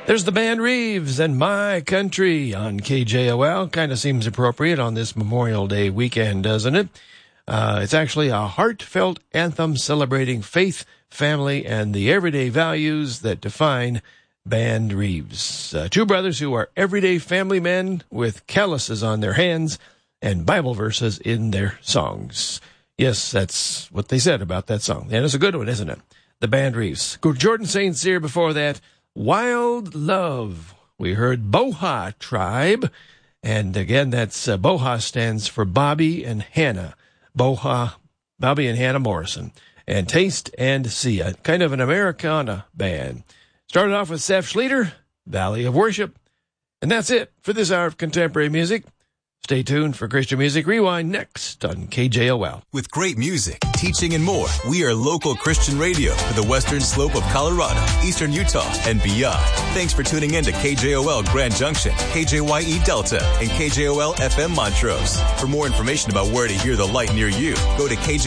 There's the band Reeves and My Country on KJOL. Kind of seems appropriate on this Memorial Day weekend, doesn't it? It's actually a heartfelt anthem celebrating faith, family, and the everyday values that define Band Reeves. Two brothers who are everyday family men with calluses on their hands and Bible verses in their songs. Yes, that's what they said about that song. And it's a good one, isn't it? The Band Reeves. Jordan St. Cyr before that. Wild Love. We heard Boha Tribe. And again, that's Boha stands for Bobby and Hannah. Boha, Bobby and Hannah Morrison. And Taste and See, a kind of an Americana band. Started off with Seth Schleter, Valley of Worship. And that's it for this hour of contemporary music. Stay tuned for Christian Music Rewind next on KJOL. With great music, teaching, and more, we are local Christian radio for the western slope of Colorado, eastern Utah, and beyond. Thanks for tuning in to KJOL Grand Junction, KJYE Delta, and KJOL FM Montrose. For more information about where to hear the light near you, go to KJOL.